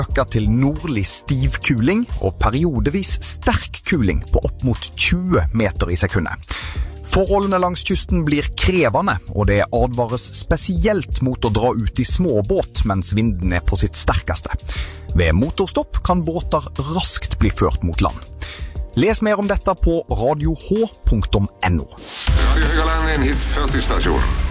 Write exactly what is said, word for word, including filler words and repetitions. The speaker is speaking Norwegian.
øker til nordlig stivkuling og periodevis sterk kuling på opp mot tjue meter i sekundet. Forholdene langs kysten blir krevende, og det advares spesielt mot å dra ut i småbåt mens vinden er på sitt sterkeste. Ved motorstopp kan båter raskt bli ført mot land. Les mer om dette på radio h punktum n o. Radio Høgaland er en hit førti stasjon.